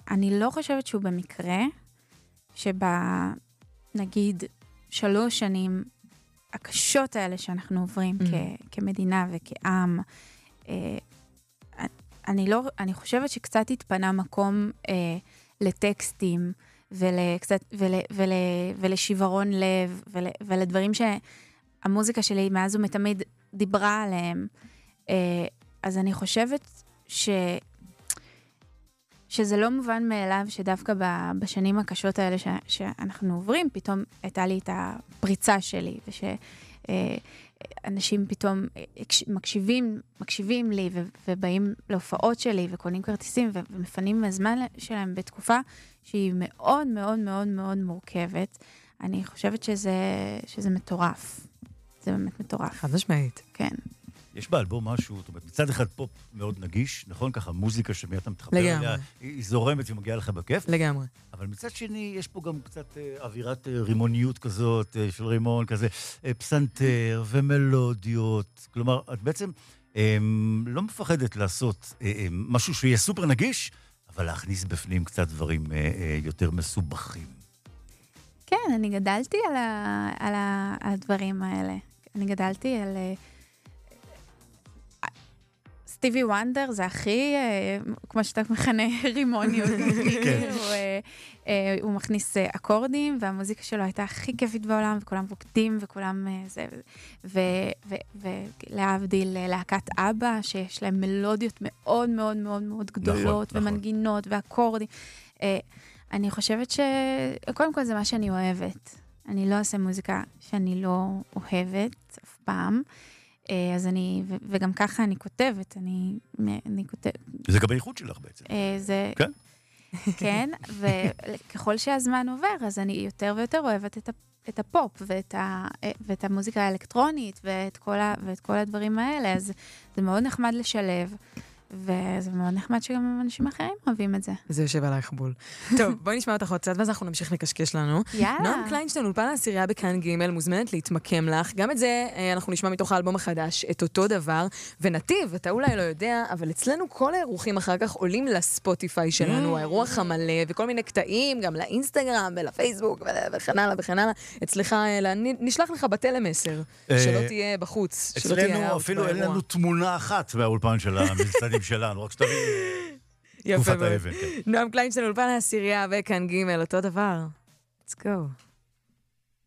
אני לא חושבת שהוא במקרה, נגיד 3 שנים הקשות האלה שאנחנו עוברים כמדינה וכעם, אני חושבת שקצת התפנה מקום לטקסטים ולשברון לב ולדברים שהמוזיקה שלי מאז ומתמיד דיברה עליהם. אז אני חושבת שזה לא מובן מאליו שדווקא בשנים הקשות האלה שאנחנו עוברים, פתאום הייתה לי את הפריצה שלי, ושאנשים פתאום מקשיבים לי ובאים להופעות שלי וקונים כרטיסים ומפנים מהזמן שלהם בתקופה שהיא מאוד מאוד מאוד מאוד מורכבת. אני חושבת שזה מטורף. זה באמת מטורף. חד משמעית. כן. יש באלבום משהו, זאת אומרת, מצד אחד פופ מאוד נגיש, נכון? ככה מוזיקה שמי אתה מתחבר אליה, היא זורמת ומגיעה לך בכיף. לגמרי. אבל מצד שני, יש פה גם קצת אווירת רימוניות כזאת, של רימון כזה, פסנתר ומלודיות. כלומר, את בעצם לא מפחדת לעשות משהו שיהיה סופר נגיש, אבל להכניס בפנים קצת דברים יותר מסובכים. כן, אני גדלתי על הדברים האלה. אני גדלתי על... סטיבי וונדר זה הכי, כמו שאתה מכנה, רימוניות. הוא מכניס אקורדים, והמוזיקה שלו הייתה הכי כיפית בעולם, וכולם רוקדים, וכולם זה, ולהבדיל להקת אבא, שיש להם מלודיות מאוד מאוד מאוד מאוד גדולות, ומנגינות, ואקורדים. אני חושבת קודם כל זה מה שאני אוהבת. אני לא אעשה מוזיקה שאני לא אוהבת אף פעם. אז וגם ככה אני כותבת, אני כותבת. זה גם האיכות שלך בעצם. כן? כן, וככל שהזמן עובר, אז אני יותר ויותר אוהבת את הפופ, ואת המוזיקה האלקטרונית, ואת כל הדברים האלה, אז זה מאוד נחמד לשלב, וזה מאוד נחמד שגם אנשים אחרים אוהבים את זה. זה יושב עלייך בול. טוב, בואי נשמע אותך עוד קצת, ואז אנחנו נמשיך לקשקש לנו. יאללה. נועם קליינשטיין, אולפן העשירייה בכאן ג' מוזמנת להתמקם לך. גם את זה אנחנו נשמע מתוך האלבום החדש, את אותו דבר. ונתיב, אתה אולי לא יודע, אבל אצלנו כל האירוחים אחר כך עולים לספוטיפיי שלנו, האירוח המלא, וכל מיני קטעים, גם לאינסטגרם ולפייסבוק וכן הלאה וכן הלאה. אצלך, נשלח לך בטלמסר, שלא תהיה בחוץ. אצלנו אפילו אין לנו תמונה אחת מהאולפן של המבצעים שלנו, רק שתבין תקופת האבן. נועם קליינשטיין, אולפן העשירייה וכאן ג' אותו דבר. Let's go.